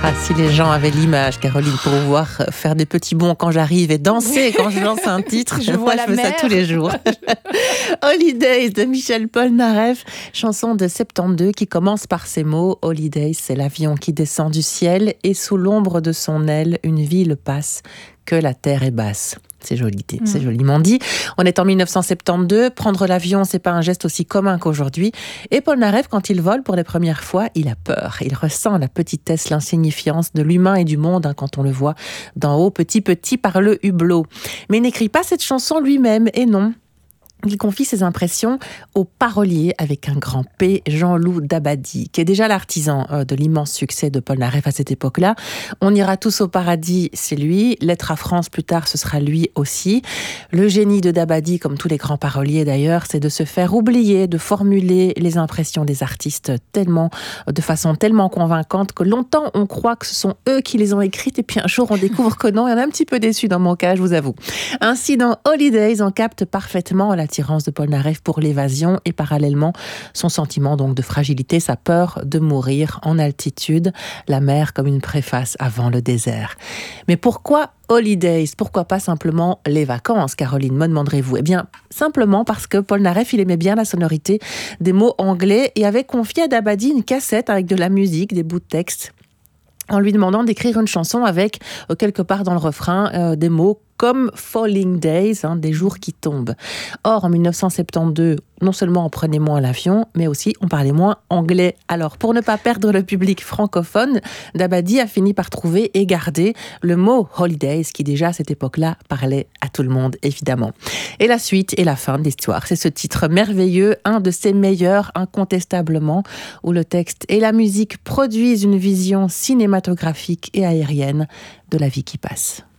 Ah, si les gens avaient l'image, Caroline, pour voir faire des petits bonds quand j'arrive et danser quand je lance un titre, je fais ça tous les jours. Holidays de Michel Polnareff, chanson de 72 qui commence par ces mots. Holidays, c'est l'avion qui descend du ciel et sous l'ombre de son aile, une ville passe, que la terre est basse. C'est joli, c'est joliment dit. On est en 1972. Prendre l'avion, c'est pas un geste aussi commun qu'aujourd'hui. Et Polnareff, quand il vole pour les premières fois, il a peur. Il ressent la petitesse, l'insignifiance de l'humain et du monde quand on le voit d'en haut, petit par le hublot. Mais il n'écrit pas cette chanson lui-même, et non. Il confie ses impressions au parolier avec un grand P, Jean-Loup Dabadi, qui est déjà l'artisan de l'immense succès de Polnareff à cette époque-là. On ira tous au paradis, c'est lui. Lettre à France, plus tard, ce sera lui aussi. Le génie de Dabadi, comme tous les grands paroliers d'ailleurs, c'est de se faire oublier, de formuler les impressions des artistes de façon tellement convaincante que longtemps on croit que ce sont eux qui les ont écrites et puis un jour on découvre que non, et on est un petit peu déçu dans mon cas, je vous avoue. Ainsi, dans Holidays, on capte parfaitement l'attirance de Polnareff pour l'évasion et parallèlement son sentiment donc de fragilité, sa peur de mourir en altitude, la mer comme une préface avant le désert. Mais pourquoi Holidays? Pourquoi pas simplement les vacances, Caroline, me demanderez-vous? Eh bien, simplement parce que Polnareff, il aimait bien la sonorité des mots anglais et avait confié à Dabadi une cassette avec de la musique, des bouts de texte, en lui demandant d'écrire une chanson avec, quelque part dans le refrain, des mots comme Falling Days, des jours qui tombent. Or, en 1972, non seulement on prenait moins l'avion, mais aussi on parlait moins anglais. Alors, pour ne pas perdre le public francophone, Dabadi a fini par trouver et garder le mot Holidays, qui déjà à cette époque-là parlait à tout le monde, évidemment. Et la suite et la fin de l'histoire, c'est ce titre merveilleux, un de ses meilleurs, incontestablement, où le texte et la musique produisent une vision cinématographique et aérienne de la vie qui passe.